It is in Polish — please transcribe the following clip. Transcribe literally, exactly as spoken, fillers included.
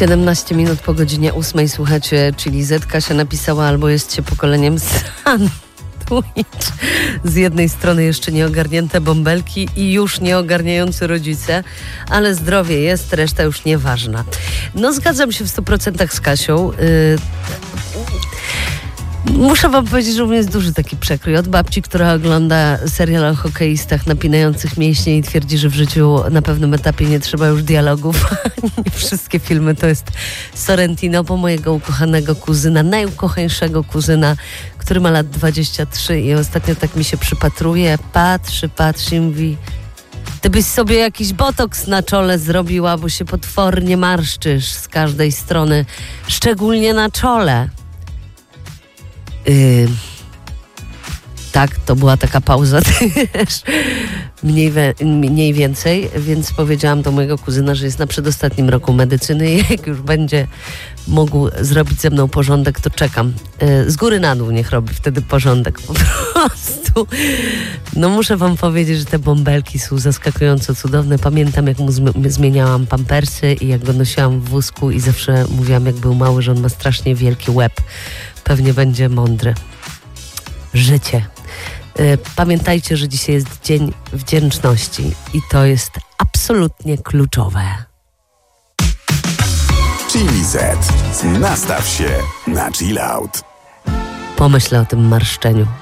siedemnaście minut po godzinie ósmej słuchacie, czyli Z. Kasia napisała, albo jest się pokoleniem sandwich. Z jednej strony jeszcze nieogarnięte bąbelki i już nieogarniający rodzice, ale zdrowie jest, reszta już nieważna. No zgadzam się w stu procentach z Kasią. Yy, Muszę wam powiedzieć, że u mnie jest duży taki przekrój. Od babci, która ogląda serial o hokeistach napinających mięśnie i twierdzi, że w życiu na pewnym etapie nie trzeba już dialogów. Nie wszystkie filmy to jest Sorrentino, po mojego ukochanego kuzyna, najukochańszego kuzyna, który ma lat dwadzieścia trzy i ostatnio tak mi się przypatruje, patrzy, patrzy i mówi: ty byś sobie jakiś botoks na czole zrobiła, bo się potwornie marszczysz z każdej strony, szczególnie na czole. Yy, tak, to była taka pauza też, mniej, we, mniej więcej, więc powiedziałam do mojego kuzyna, że jest na przedostatnim roku medycyny i jak już będzie mógł zrobić ze mną porządek, to czekam. Yy, z góry na dół niech robi wtedy porządek po prostu. No muszę wam powiedzieć, że te bąbelki są zaskakująco cudowne. Pamiętam, jak mu zm- zmieniałam pampersy i jak go nosiłam w wózku i zawsze mówiłam, jak był mały, że on ma strasznie wielki łeb. Pewnie będzie mądry. Życie. Pamiętajcie, że dzisiaj jest Dzień Wdzięczności i to jest absolutnie kluczowe. Chili Z. Nastaw się na chill out. Pomyślę o tym marszczeniu.